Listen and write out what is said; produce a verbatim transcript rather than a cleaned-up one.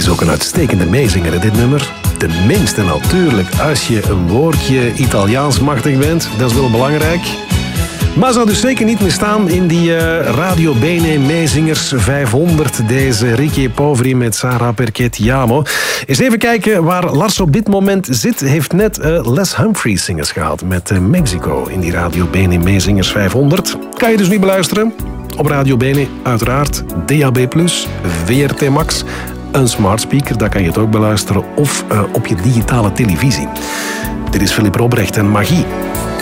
is ook een uitstekende meezinger, dit nummer. Tenminste natuurlijk, als je een woordje Italiaans machtig bent, dat is wel belangrijk. Maar zou dus zeker niet meer staan in die uh, Radio Bene Meezingers vijfhonderd. Deze Ricky Poveri met Sarah Perché Ti Amo. Eens even kijken waar Lars op dit moment zit. Heeft net uh, Les Humphries zingers gehaald met uh, Mexico in die Radio Bene Meezingers vijfhonderd. Kan je dus nu beluisteren op Radio Bene, uiteraard D A B plus, V R T Max, een smart speaker, daar kan je het ook beluisteren, of uh, op je digitale televisie. Dit is Philip Robrecht en Magie.